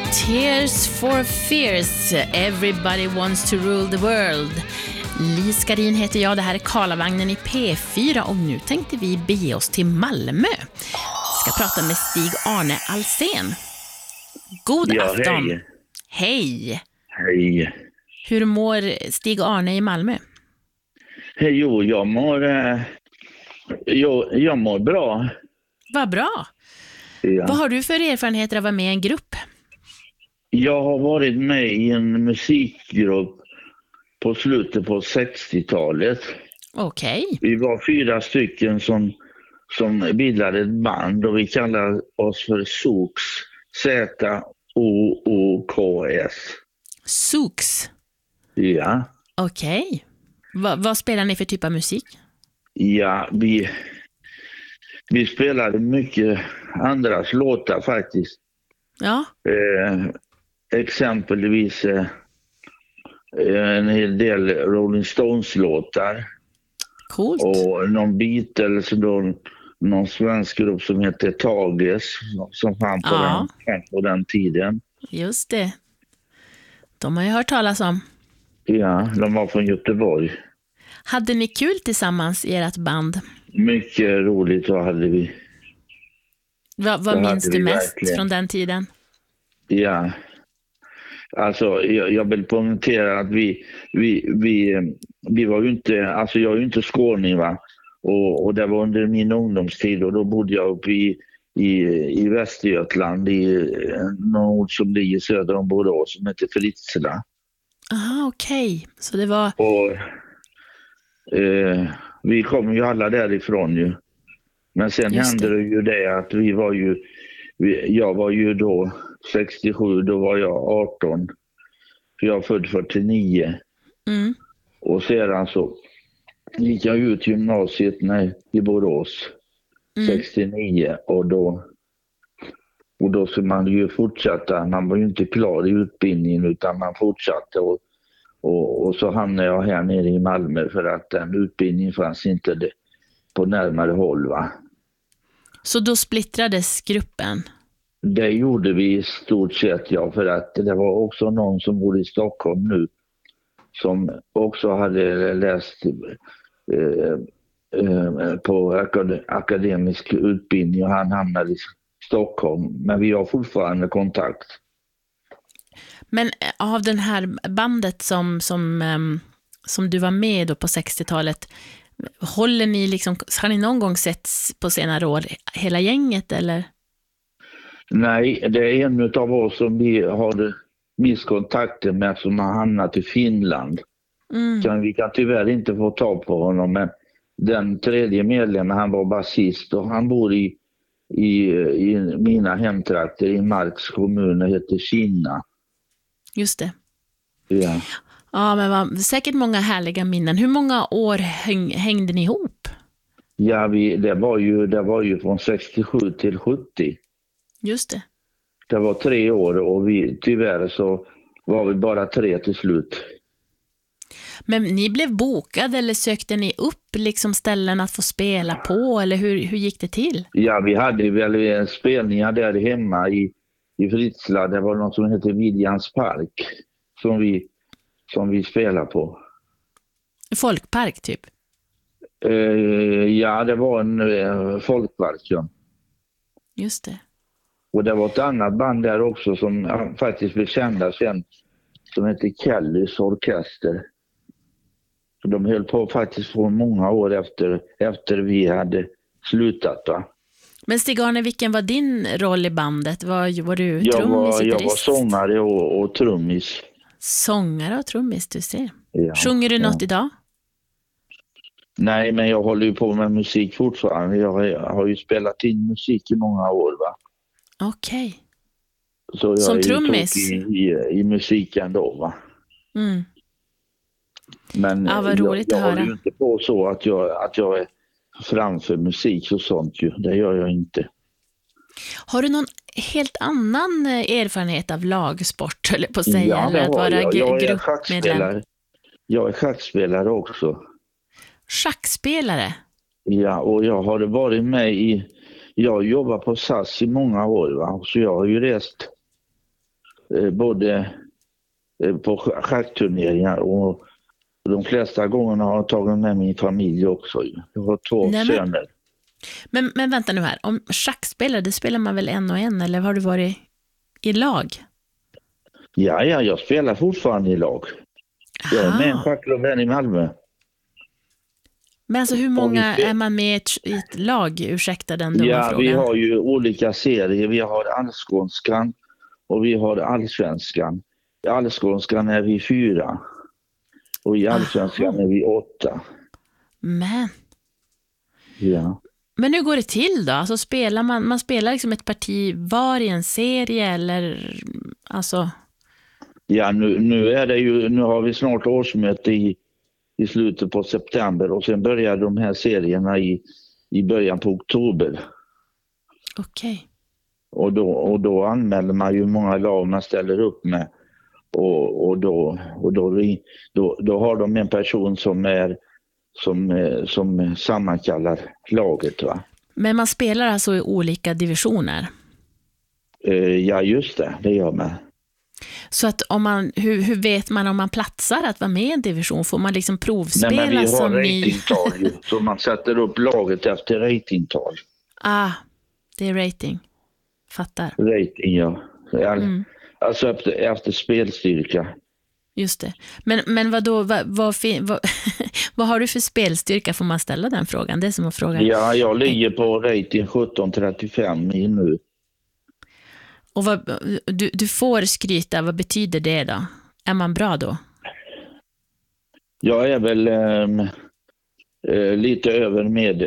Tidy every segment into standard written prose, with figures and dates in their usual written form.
Tears for Fears, Everybody wants to rule the world. Lis Garin heter jag, det här är Karlavagnen i P4 och nu tänkte vi bege oss till Malmö. Ska prata med Stig-Arne Alsen. God afton. Hej. Hej. Hur mår Stig-Arne i Malmö? Hej, jag mår bra. Vad bra. Ja. Vad har du för erfarenheter av att vara med i en grupp? Jag har varit med i en musikgrupp på slutet på 60-talet. Okej. Vi var 4 stycken som bildade ett band och vi kallar oss för Zooks. Z-O-O-K-S. Zooks? Ja. Okej. Vad spelar ni för typ av musik? Ja, vi spelade mycket andras låtar faktiskt. Ja. Exempelvis en hel del Rolling Stones-låtar. Coolt. Och någon Beatles, någon svensk grupp som heter Tages som fann på den tiden. Just det. De har jag hört talas om. Ja, de var från Göteborg. Hade ni kul tillsammans i ert band? Mycket roligt så hade vi. Vad minns du mest verkligen från den tiden? Ja, alltså jag vill poängtera att vi var ju inte, alltså jag är ju inte skåning va, och det var under min ungdomstid och då bodde jag uppe i Västergötland i någon ort som ligger söder om Borås som heter Fritsla. Aha, okej. Så det var... Och vi kom ju alla därifrån ju. Men sen hände det ju det att jag var ju då 67, då var jag 18. För jag är född 49. Mm. Och sedan så gick jag ut gymnasiet i Borås 69 och då skulle man ju fortsätta. Man var ju inte klar i utbildningen utan man fortsatte och så hamnade jag här nere i Malmö för att den utbildningen fanns inte på närmare håll va. Så då splittrades gruppen? Det gjorde vi i stort sett ja, för att det var också någon som bor i Stockholm nu som också hade läst på akademisk utbildning och han hamnade i Stockholm. Men vi har fortfarande kontakt. Men av den här bandet som du var med då på 60-talet, håller ni liksom, har ni någon gång sett på senare år hela gänget eller? Nej, det är en av oss som vi har misskontakter med som har hamnat i Finland. Vi kan tyvärr inte få tag på honom, men den tredje medlemmen, han var basist och han bor i mina hemtrakter i Marks kommun och heter Kina. Just det. Ja. Ja, men säkert många härliga minnen. Hur många år hängde ni ihop? Ja, det var ju från 67 till 70. Just det. Det var 3 år och tyvärr så var vi bara 3 till slut. Men ni blev bokade eller sökte ni upp liksom ställen att få spela på eller hur gick det till? Ja, vi hade väl spelningar där hemma i Fritsla. Det var något som heter Vidjans park som vi spelar på. Folkpark typ? Ja, det var en folkpark, ja. Just det. Och det var ett annat band där också som faktiskt blev kända sen som heter Kellys orkester. Så de höll på faktiskt för många år efter vi hade slutat va. Men Stig-Arne, vilken var din roll i bandet? Var du trummis? Jag var sångare och trummis. Sångare och trummis, du ser. Ja, sjunger du något idag? Nej, men jag håller ju på med musik fortfarande. Jag har ju spelat in musik i många år va. Okej. Så jag som är trummis? I musiken då va. Mm. Men vad roligt jag att höra. håller ju inte på så att jag är framför musik och sånt ju. Det gör jag inte. Har du någon helt annan erfarenhet av lagsport eller på att säga? Ja, eller att vara gruppmedlem? Jag är schackspelare också. Schackspelare? Ja, och jag har varit med jag jobbar på SAS i många år va. Så jag har ju rest både på schackturneringar och de flesta gångerna har jag tagit med min familj också. Jag har 2 söner. Men vänta nu här, om schackspelare, det spelar man väl en och en, eller har du varit i lag? Ja, jag spelar fortfarande i lag. Jag är med en schackklubb här i Malmö. Men alltså hur många är man med i ett lag? Ursäkta den dumma frågan. Vi har ju olika serier. Vi har allskånskan och vi har allsvenskan. I allskånskan är vi 4 och i allsvenskan är vi 8. Men... Ja. Men hur går det till då? Alltså spelar man spelar liksom ett parti var i en serie eller alltså? Ja, nu är det ju, nu har vi snart årsmöte i slutet på september och sen börjar de här serierna i början på oktober. Okej. Och då anmäler man ju många lag man ställer upp med och då har de en person som sammankallar laget, va? Men man spelar alltså i olika divisioner? Ja, just det gör man. Så att hur vet man om man platsar att vara med i en division? Får man liksom provspela? Nej, men vi har som ratingtal så man sätter upp laget efter ratingtal. Det är rating. Fattar. Rating, ja. Alltså efter spelstyrka. Just det. Men vad har du för spelstyrka? Får man ställa den frågan? Det är som att fråga. Ja, jag ligger på rating 1735 nu. Och du får skryta, vad betyder det då? Är man bra då? Jag är väl lite över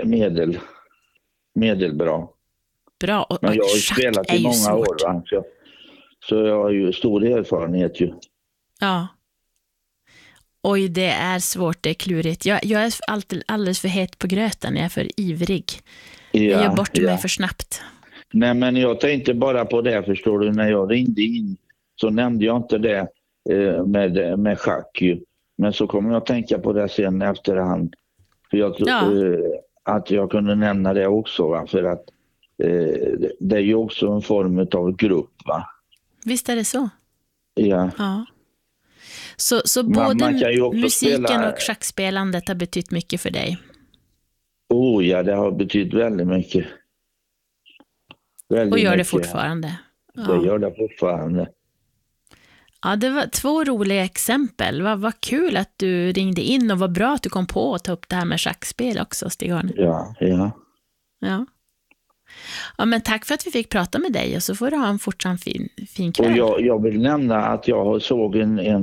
medelbra. Bra. Men jag har ju spelat i många år, va? Så jag har ju stor erfarenhet ju. Ja. Oj, det är svårt, det är klurigt. Jag är alltid alldeles för het på gröten, jag är för ivrig. Jag gör bort mig för snabbt. Nej, men jag tänkte bara på det, förstår du, när jag ringde in så nämnde jag inte det med schack ju. Men så kommer jag att tänka på det sen efterhand. För att jag kunde nämna det också, va? För att det är ju också en form av grupp, va? Visst är det så? Ja. Så både musiken och schackspelandet har betytt mycket för dig? Ja, det har betytt väldigt mycket. Och gör det fortfarande? Det gör det fortfarande. Ja, det var 2 roliga exempel. Vad kul att du ringde in och vad bra att du kom på att ta upp det här med schackspel också, Stig-Arne. Ja. Ja, men tack för att vi fick prata med dig och så får du ha en fortsatt fin kväll. Och jag vill nämna att jag såg en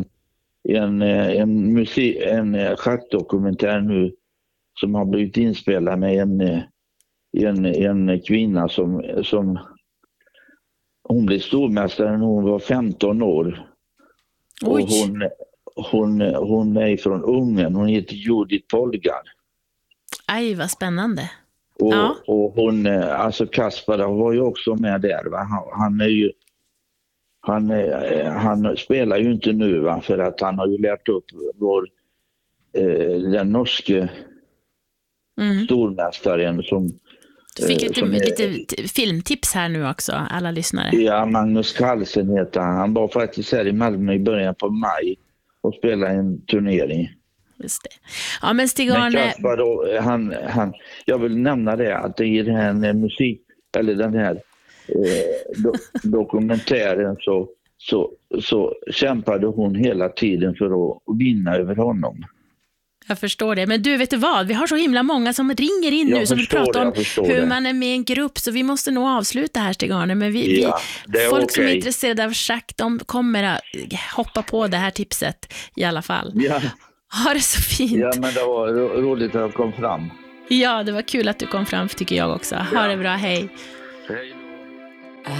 schackdokumentär nu som har blivit inspelad med en kvinna som hon blev stormästare när hon var 15 år. Oj. Och hon är från Ungern, hon heter Judith Polgar. Aj, vad spännande. Och hon, alltså Kasparov var ju också med där, va? Han spelar ju inte nu, va? För att han har ju lärt upp den norske stormästaren som... Du fick lite filmtips här nu också, alla lyssnare. Ja, Magnus Carlsen heter han. Han var faktiskt här i Malmö i början på maj och spelade en turnering. Just det. Ja, men Stig-Arne... han, jag vill nämna det att i den här musik, eller den här dokumentären så kämpade hon hela tiden för att vinna över honom. Jag förstår det. Men du, vet du vad? Vi har så himla många som ringer in nu som vill prata om hur man är med i en grupp. Så vi måste nog avsluta här, Stig-Arne. Men folk som är intresserade av schack, de kommer att hoppa på det här tipset i alla fall. Ja. Ha det så fint. Ja, men det var roligt att jag kom fram. Ja, det var kul att du kom fram, tycker jag också. Ha det bra, hej.